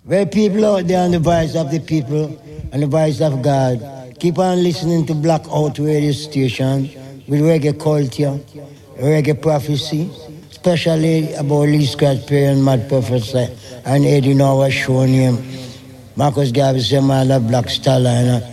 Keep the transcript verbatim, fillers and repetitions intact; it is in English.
Well, people out there on the voice of the people and the voice of God, keep on listening to Blackout Radio Station with reggae culture, reggae prophecy, especially about Lee Scratch Perry and Mad Professor and Eddie Noah show name. Marcus Garvey said, man, that Black Starline.